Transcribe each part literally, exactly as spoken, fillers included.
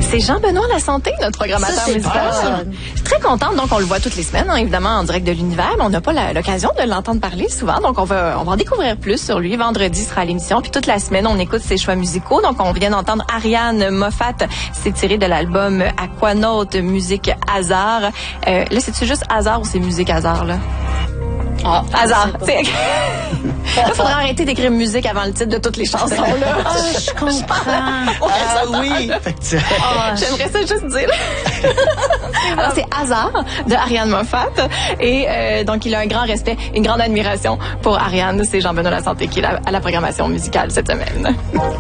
c'est Jean-Benoît Lasanté, notre programmateur Ça, c'est musical. fun. Je suis très contente. Donc, on le voit toutes les semaines, hein, évidemment, en direct de l'univers, mais on n'a pas la- l'occasion de l'entendre parler souvent. Donc, on va, on va en découvrir plus sur lui. Vendredi sera l'émission. Puis toute la semaine, on écoute ses choix musicaux. Donc, on vient d'entendre Ariane Moffat. C'est tiré de l'album Aquanaut, musique hasard. Euh, là, c'est-tu juste hasard ou c'est musique hasard, là? Ah, Hasard. C'est- Là, il faudrait arrêter d'écrire musique avant le titre de toutes les chansons, là. Ah, je comprends. Ah oui! Fait que tu- Ah, J'aimerais ça juste dire. Alors, c'est Hasard de Ariane Moffat. Et euh, donc, il a un grand respect, une grande admiration pour Ariane. C'est Jean-Benoît Lasanté qui est là à la programmation musicale cette semaine.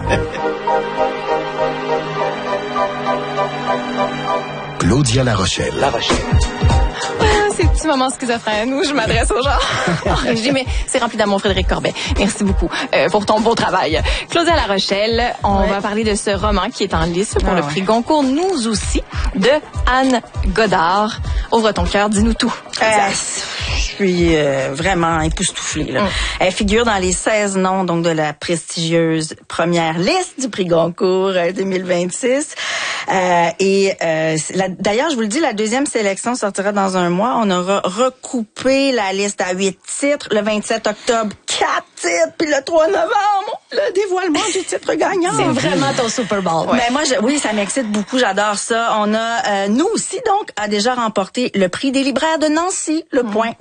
Claudia La Rochelle. La Rochelle. Ah, ces petits moments schizophrènes où je m'adresse aux gens en régie, mais c'est rempli d'amour, Frédéric Corbet. Merci beaucoup euh, pour ton beau travail. Claudia La Rochelle, on Ouais. va parler de ce roman qui est en lice pour Ah le ouais. prix Goncourt, Nous aussi, de Anne Godard. Ouvre ton cœur, dis-nous tout. Euh, je suis euh, vraiment époustouflée. Là. Mm. Elle figure dans les seize noms donc de la prestigieuse première liste du prix Goncourt euh, deux mille vingt-six. Euh, et euh, c'est la- d'ailleurs, je vous le dis, la deuxième sélection sortira dans un mois. On aura recoupé la liste à huit titres. Le vingt-sept octobre, quatre titres. Puis le trois novembre, le dévoilement du titre gagnant. C'est vraiment ton Super Bowl. Mais moi, je, oui, ça m'excite beaucoup. J'adore ça. On a, euh, nous aussi, donc, a déjà remporté le prix des libraires de Nancy, le point